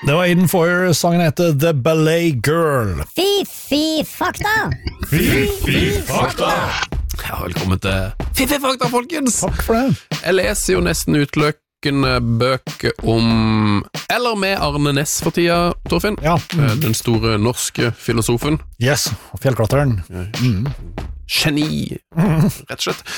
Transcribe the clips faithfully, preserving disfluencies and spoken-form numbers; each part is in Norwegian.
Det var Eden Foyer, sangen heter The Ballet Girl. Fy-fy fakta! Fy-fy fakta! Ja, velkommen til Fy-fy fakta, folkens! Takk for det. Jeg leser jo nesten utløkende bøker om, eller med Arne Næss for tida, Torfinn. Ja. Mm. Den store norske filosofen. Yes, fjellklatreren. Mm. Geni, rett og slett.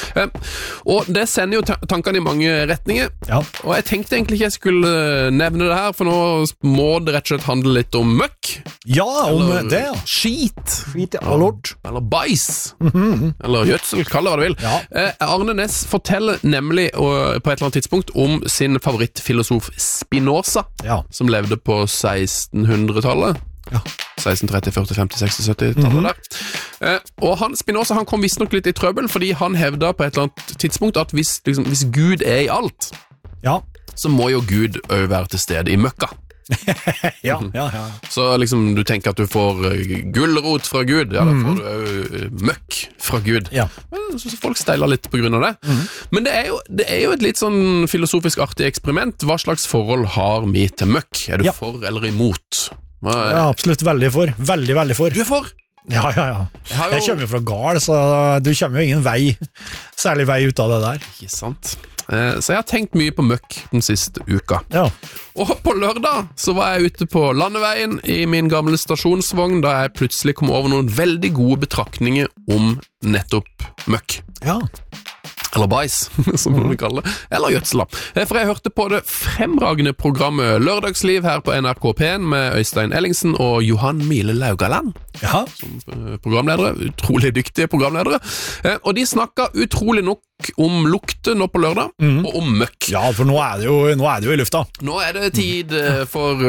Og det sender jo tankene i mange retninger. Ja. Og jeg tenkte egentlig ikke jeg skulle nevne det her, for nå må det rett og slett handle litt om møkk. Ja, om eller det, ja. Skit. Skit, ja, lort. Eller bæsj. Mm-hmm. Eller gjødsel, kall det hva du vil. Ja. Arne Næss forteller nemlig på et eller annet tidspunkt om sin favorittfilosof Spinoza, ja. Som levde på sekstenhundretallet. Ja. seksten, tretti, førti, femti, seksti, sytti-tallet der. Eh, og han, Spinoza, han kom visst nok litt i trøbbel, fordi han hevda på et eller annet tidspunkt at hvis, liksom, hvis Gud er i alt, ja. Så må jo Gud også være til stede i møkka. ja, ja, ja. Så liksom du tenker at du får gulrot fra Gud, ja, da får du jo møkk fra Gud. Ja. Men, så folk steiler litt på grunn av det. Mm. Men det er, jo, det er jo et litt sånn filosofisk artig eksperiment. Hva slags forhold har vi til møkk? Er du ja. For eller imot? Ja, absolutt veldig for. Veldig, veldig for. Du er for? Ja, ja, ja. Jeg, jo... jeg kommer jo fra Gal, så du kommer jo ingen vei, særlig vei ut av det der. Ikke sant. Så jeg har tenkt mye på møkk den siste uka. Ja. Og på lørdag så var jeg ute på landeveien i min gamle stasjonsvogn, da jeg plutselig kom over noen veldig gode betraktninger om nettopp møkk. Ja. Eller bæsj, som noen kaller det, eller gjødsel. For jeg hørte på det fremragende programmet Lørdagsliv her på N R K P en med Øystein Ellingsen og Johan Mile Laugaland. Ja. Som programledere, utrolig dyktige programledere. Og de snakket utrolig nok om lukte nå på lørdag, mm. og om møkk. Ja, for nå er det jo, nå er det jo i lufta. Nå er det tid for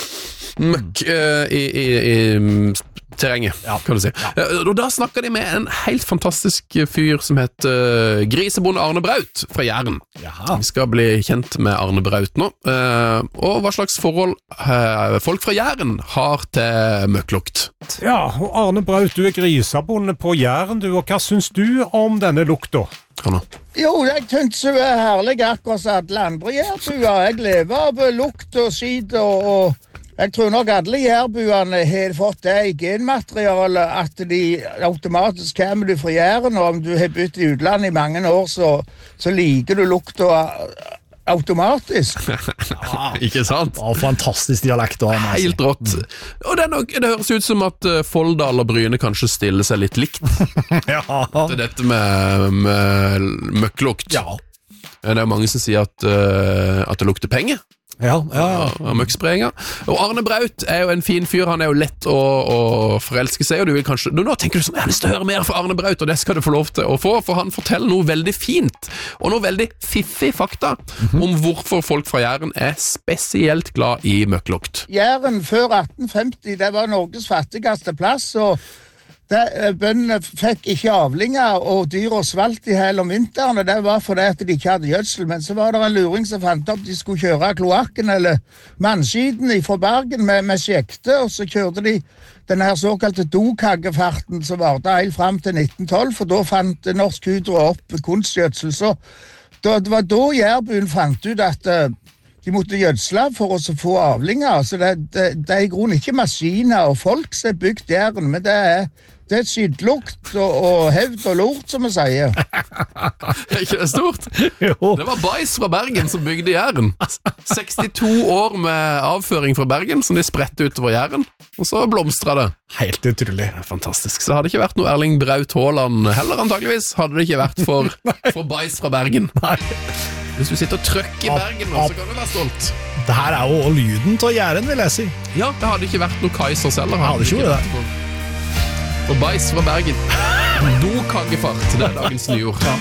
møkk uh, i, i, i terrenget, ja. Kan du si. Ja. Og da snakker de med en helt fantastisk fyr som heter Grisebonde Arne Braut fra Jæren. Jaha. Vi skal bli kjent med Arne Braut nå. Og hva slags forhold folk fra Jæren har til møkklukt. Ja, og Arne Braut, du er grisebonde på Jæren, du, og hva syns du om denne lukta? Jo, jeg synes det er herlig akkurat som alle andre jærbuer. Jeg lever av lukt og skit og... og jeg tror nok alle jærbuene har fått det i genmaterialet at de automatisk kommer du fra Jæren, og om du har bytt i utlandet i mange år, så, så liker du lukta automatisk. Ja, ikke sant? Ja, fantastisk dialekt. Helt rått. Og det, er nok, det høres ut som at Folldal og Bryne kanskje stiller seg litt likt. Ja. Til dette med, med møkklukt. Ja. Det er mange som sier at, uh, at det lukter penger. Ja, ja, ja. Av møkksprenger. Og Arne Braut er jo en fin fyr, han er jo lett å, å forelske seg, og du vil kanskje, nå tenker du sånn, jeg har lyst til å høre mer fra Arne Braut, og det skal du få lov til å få, for han forteller noe veldig fint, og noe veldig fiffig fakta, mm-hmm. om hvorfor folk fra Jæren er spesielt glad i møkklukt. Jæren før atten femti, det var Norges fattigste plass, og bøndene fikk ikke avlinger, og dyr og svalt i hele om vinteren, og det var fordi at de ikke hadde gjødsel. Men så var det en luring som fant opp de skulle kjøre kloakken eller mannskiden fra Bergen med, med skjekte, og så kjørte de den her såkalte dokaggefarten som varte helt frem til nitten tolv, for da fant Norsk Hydro opp kunstgjødsel. Så da, det var da jærbuen fant ut at uh, de måtte gjødsle for å få avlinger. Så det, det, det er i grunnen ikke maskiner og folk som er bygd Jæren, men det er Det er skidlukt og, og hevd og lort, som vi sier. Er ikke det stort? Jo. Det var bæsj fra Bergen som bygde Jæren. sekstito år med avføring fra Bergen som de spredte utover Jæren, og så blomstret det. Helt utrolig. Fantastisk. Så hadde det ikke vært noe Erling Braut Haaland heller antageligvis, hadde det ikke vært for, for bæsj fra Bergen. Nei. Hvis du sitter og trøkker i Bergen nå, så kan du være stolt. Det her er jo lyden til Jæren, vil jeg si. Ja, det hadde ikke vært noe Kaisers heller. Det hadde ikke vært det. For bæsj fra Bergen. Dokaggefart, det er dagens nyord. Ja.